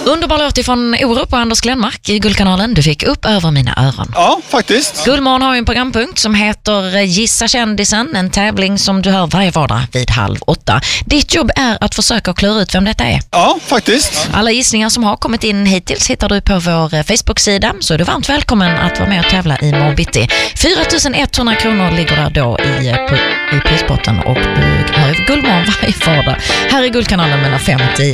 Underbar låt ifrån Orup och Anders Glenmark i Guldkanalen. Du fick upp över mina öron. Ja, faktiskt. Guldmorgon har ju en programpunkt som heter Gissa kändisen. En tävling som du hör varje vardag vid 7:30. Ditt jobb är att försöka klura ut vem detta är. Ja, faktiskt. Alla gissningar som har kommit in hittills hittar du på vår Facebook-sida. Så är du varmt välkommen att vara med och tävla i morgon bitti. 4 100 kronor ligger där då i prispotten och du hör Guldmorgon varje vardag. Här är Guldkanalen mellan 5 och 10.